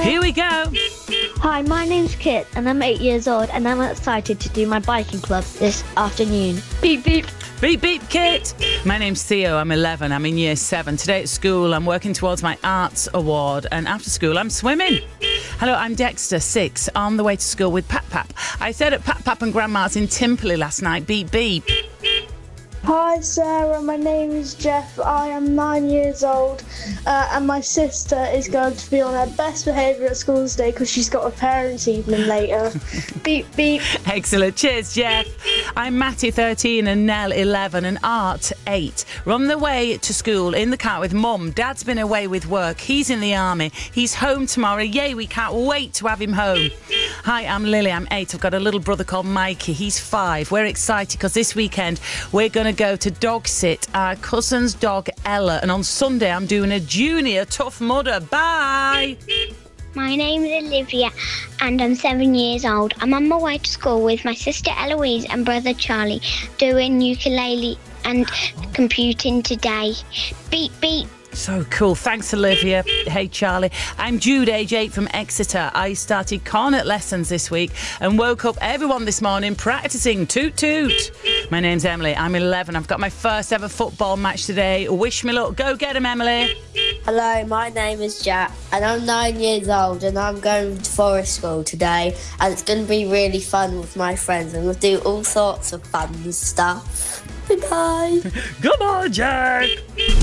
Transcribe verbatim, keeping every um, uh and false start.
Here we go. Hi, my name's Kit and I'm eight years old and I'm excited to do my biking club this afternoon. Beep, beep. Beep, beep, Kit. My name's Theo. I'm eleven. I'm in year seven. Today at school, I'm working towards my arts award, and after school, I'm swimming. Hello, I'm Dexter, six, on the way to school with Pap Pap. I stayed at Pap Pap and Grandma's in Timperley last night. Beep, beep. Hi Sarah, my name is Jeff. I am nine years old uh, and my sister is going to be on her best behaviour at school today because she's got a parents' evening later. Beep, beep. Excellent. Cheers, Jeff. I'm Matty, thirteen, and Nell, eleven, and Art, eight. We're on the way to school in the car with Mum. Dad's been away with work. He's in the army. He's home tomorrow. Yay, we can't wait to have him home. Hi, I'm Lily. I'm eight. I've got a little brother called Mikey. He's five. We're excited because this weekend we're going to go to dog sit our cousin's dog Ella, and on Sunday I'm doing a junior Tough Mudder. Bye. My name is Olivia and I'm seven years old. I'm on my way to school with my sister Eloise and brother Charlie doing ukulele and computing today. Beep, beep. So cool. Thanks, Olivia. Hey, Charlie. I'm Jude, age eight, from Exeter. I started cornet lessons this week and woke up everyone this morning practicing toot toot. My name's Emily. I'm eleven. I've got my first ever football match today. Wish me luck. Go get 'em, Emily. Hello, my name is Jack and I'm nine years old and I'm going to forest school today, and it's going to be really fun with my friends and we'll do all sorts of fun stuff. Goodbye. Goodbye, Jack.